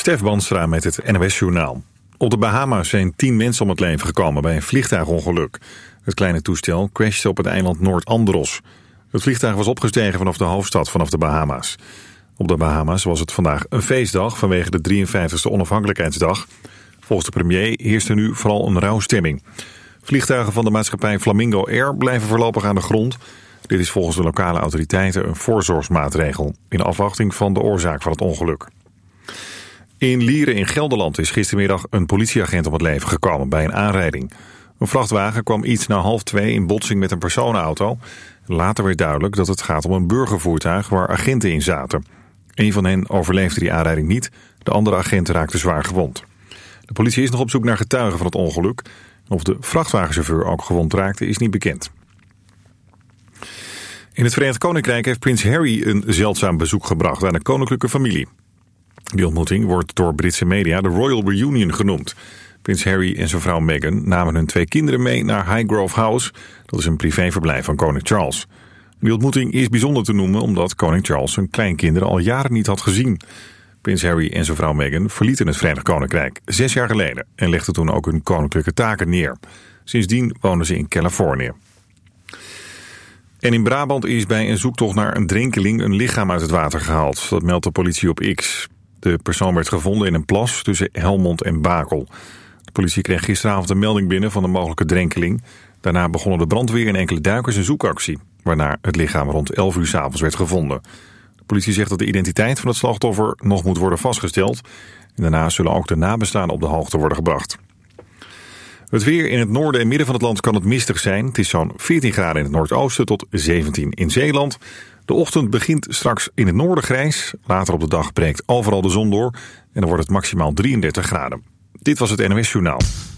Stef Banstra met het NOS-journaal. Op de Bahama's zijn 10 mensen om het leven gekomen bij een vliegtuigongeluk. Het kleine toestel crashte op het eiland Noord-Andros. Het vliegtuig was opgestegen vanaf de hoofdstad vanaf de Bahama's. Op de Bahama's was het vandaag een feestdag vanwege de 53e onafhankelijkheidsdag. Volgens de premier heerst er nu vooral een rouwstemming. Vliegtuigen van de maatschappij Flamingo Air blijven voorlopig aan de grond. Dit is volgens de lokale autoriteiten een voorzorgsmaatregel in afwachting van de oorzaak van het ongeluk. In Lieren in Gelderland is gistermiddag een politieagent om het leven gekomen bij een aanrijding. Een vrachtwagen kwam iets na 1:30 in botsing met een personenauto. Later werd duidelijk dat het gaat om een burgervoertuig waar agenten in zaten. Een van hen overleefde die aanrijding niet, de andere agent raakte zwaar gewond. De politie is nog op zoek naar getuigen van het ongeluk. Of de vrachtwagenchauffeur ook gewond raakte is niet bekend. In het Verenigd Koninkrijk heeft prins Harry een zeldzaam bezoek gebracht aan de koninklijke familie. Die ontmoeting wordt door Britse media de Royal Reunion genoemd. Prins Harry en zijn vrouw Meghan namen hun 2 kinderen mee naar Highgrove House. Dat is een privéverblijf van koning Charles. Die ontmoeting is bijzonder te noemen omdat koning Charles zijn kleinkinderen al jaren niet had gezien. Prins Harry en zijn vrouw Meghan verlieten het Verenigd Koninkrijk 6 jaar geleden en legden toen ook hun koninklijke taken neer. Sindsdien wonen ze in Californië. En in Brabant is bij een zoektocht naar een drenkeling een lichaam uit het water gehaald. Dat meldt de politie op X. De persoon werd gevonden in een plas tussen Helmond en Bakel. De politie kreeg gisteravond een melding binnen van een mogelijke drenkeling. Daarna begonnen de brandweer en enkele duikers een zoekactie, waarna het lichaam rond 11 uur 's avonds werd gevonden. De politie zegt dat de identiteit van het slachtoffer nog moet worden vastgesteld. En daarna zullen ook de nabestaanden op de hoogte worden gebracht. Het weer in het noorden en midden van het land kan het mistig zijn. Het is zo'n 14 graden in het noordoosten tot 17 in Zeeland. De ochtend begint straks in het noorden grijs. Later op de dag breekt overal de zon door. En dan wordt het maximaal 33 graden. Dit was het NOS Journaal.